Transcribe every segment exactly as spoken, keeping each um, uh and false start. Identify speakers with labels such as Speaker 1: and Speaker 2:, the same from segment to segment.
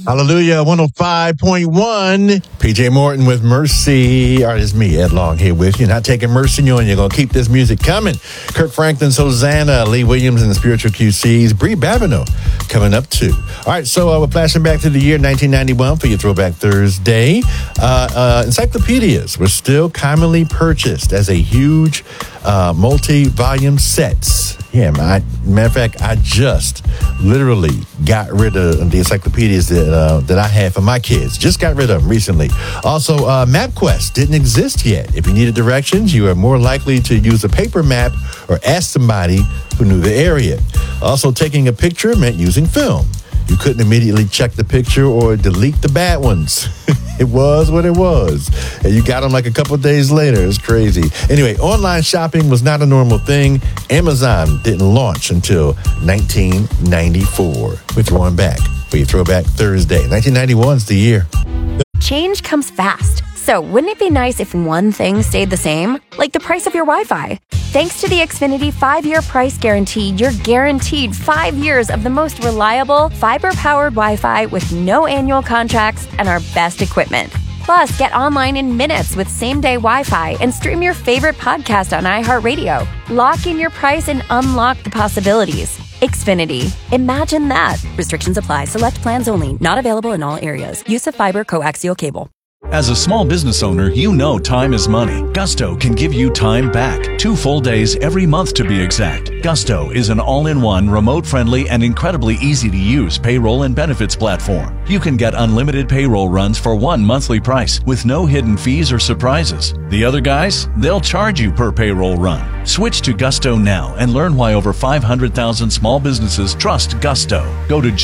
Speaker 1: Hallelujah, one oh five point one. P J Morton with Mercy. All right, it's me, Ed Long, here with you. Not taking mercy on you. Going to keep this music coming. Kirk Franklin's Hosanna, Lee Williams and the Spiritual Q Cs, Brie Babineau coming up too. All right, so uh, we're flashing back to the year nineteen ninety-one for your Throwback Thursday. Uh, uh, encyclopedias were still commonly purchased as a huge uh, multi-volume sets. Yeah, I, matter of fact, I just literally got rid of the encyclopedias that uh, that I had for my kids. Just got rid of them recently. Also, uh, MapQuest didn't exist yet. If you needed directions, you are more likely to use a paper map or ask somebody who knew the area. Also, taking a picture meant using film. You couldn't immediately check the picture or delete the bad ones. It was what it was. And you got them like a couple days later. It's crazy. Anyway, online shopping was not a normal thing. Amazon didn't launch until nineteen ninety-four. We're throwing back for your Throwback Thursday. nineteen ninety-one's the year.
Speaker 2: Change comes fast. So wouldn't it be nice if one thing stayed the same? Like the price of your Wi-Fi. Thanks to the Xfinity five-year price guarantee, you're guaranteed five years of the most reliable, fiber-powered Wi-Fi with no annual contracts and our best equipment. Plus, get online in minutes with same-day Wi-Fi and stream your favorite podcast on iHeartRadio. Lock in your price and unlock the possibilities. Xfinity. Imagine that. Restrictions apply. Select plans only. Not available in all areas. Use of fiber coaxial cable.
Speaker 3: As a small business owner, you know time is money. Gusto can give you time back. Two full days every month to be exact. Gusto is an all-in-one, remote-friendly, and incredibly easy-to-use payroll and benefits platform. You can get unlimited payroll runs for one monthly price with no hidden fees or surprises. The other guys, they'll charge you per payroll run. Switch to Gusto now and learn why over five hundred thousand small businesses trust Gusto. Go to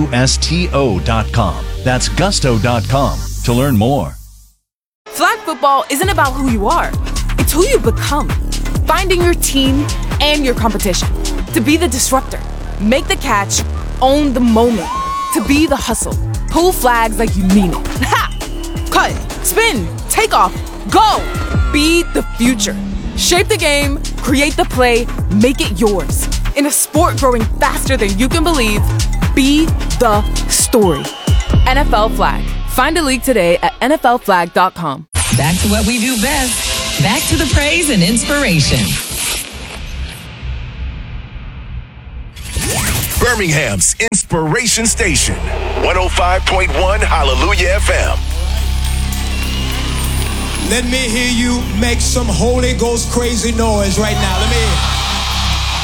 Speaker 3: gusto dot com. That's gusto dot com to learn more.
Speaker 4: Flag football isn't about who you are. It's who you become. Finding your team and your competition. To be the disruptor. Make the catch. Own the moment. To be the hustle. Pull flags like you mean it. Ha! Cut. Spin. Take off. Go! Be the future. Shape the game. Create the play. Make it yours. In a sport growing faster than you can believe, be the story. N F L Flag. Find a league today at N F L flag dot com.
Speaker 5: Back to what we do best. Back to the praise and inspiration.
Speaker 6: Birmingham's Inspiration Station. one oh five point one Hallelujah F M.
Speaker 7: Let me hear you make some Holy Ghost crazy noise right now. Let me hear.